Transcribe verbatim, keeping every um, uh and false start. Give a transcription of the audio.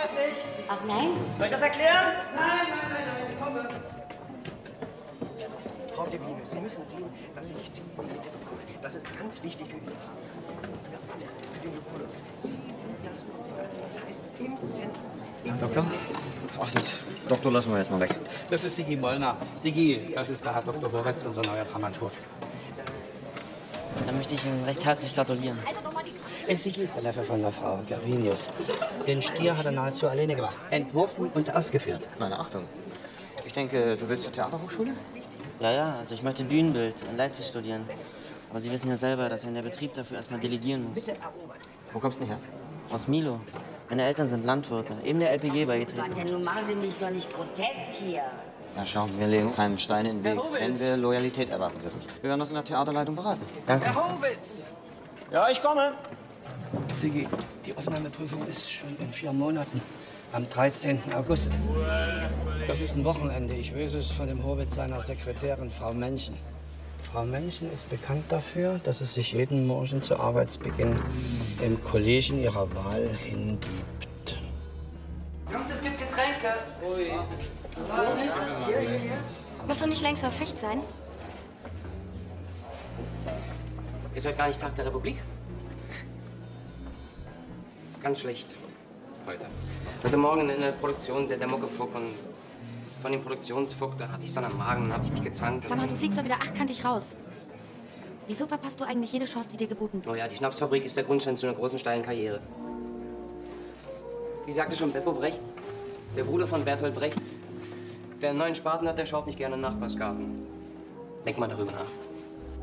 das nicht. Ach nein? Soll ich das erklären? Nein, nein, nein, nein, ich komme. Frau de Venus, Sie müssen sehen, dass ich Sie das ist ganz wichtig für Ihre Frage. Für alle, für den Lucullus. Sie sind das Opfer. Das heißt, im Zentrum. Herr Doktor? Ach, das Doktor lassen wir jetzt mal weg. Das ist Sigi Mollner. Sigi, das ist der Herr Doktor Horitz, unser neuer Dramaturg. Dann möchte ich Ihnen recht herzlich gratulieren. Äh, Sigi ist der Neffe von der Frau Gervinius. Den Stier hat er nahezu alleine gemacht. Entworfen und ausgeführt. Meine Achtung. Ich denke, du willst zur Theaterhochschule? Ja, ja, also ich möchte Bühnenbild in Leipzig studieren. Aber Sie wissen ja selber, dass ein der Betrieb dafür erstmal delegieren muss. Wo kommst du denn her? Aus Milo. Meine Eltern sind Landwirte, eben der L P G beigetreten. Gott, denn nun machen Sie mich doch nicht grotesk hier. Na schau, wir legen keinem Stein in den Weg, wenn wir Loyalität erwarten dürfen. Wir werden das in der Theaterleitung beraten. Danke. Herr Howitz! Ja, ich komme. Sigi, die Aufnahmeprüfung ist schon in vier Monaten. Am dreizehnten August. Das ist ein Wochenende. Ich weiß es von dem Hobbit seiner Sekretärin, Frau Männchen. Frau Männchen ist bekannt dafür, dass es sich jeden Morgen zu Arbeitsbeginn im Kollegen ihrer Wahl hingibt. Jungs, es gibt Getränke. Ui. Musst du nicht längst auf Schicht sein? Ist heute gar nicht Tag der Republik? Ganz schlecht. Heute. Heute Morgen in der Produktion der, der Muckefuck und von dem Produktionsfuck, da hatte ich so einen Magen und habe ich mich gezankt. Sag mal, du fliegst doch wieder achtkantig raus. Wieso verpasst du eigentlich jede Chance, die dir geboten wird? Oh ja, die Schnapsfabrik ist der Grundstein zu einer großen, steilen Karriere. Wie sagte schon Beppo Brecht, der Bruder von Bertolt Brecht, wer einen neuen Spaten hat, der schaut nicht gerne in den Nachbarsgarten. Denk mal darüber nach.